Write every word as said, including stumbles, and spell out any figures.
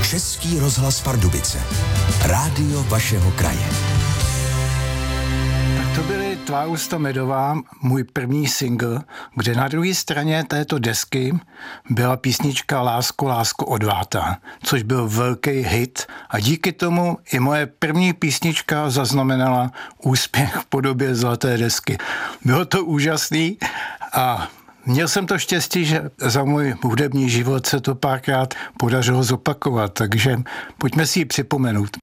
Český rozhlas Pardubice. Rádio vašeho kraje. Tak to byly Tvá ústa medová, můj první single, kde na druhé straně této desky byla písnička Lásko, lásko odvátá, což byl velký hit a díky tomu i moje první písnička zaznamenala úspěch v podobě zlaté desky. Bylo to úžasný a měl jsem to štěstí, že za můj hudební život se to párkrát podařilo zopakovat, takže pojďme si ji připomenout.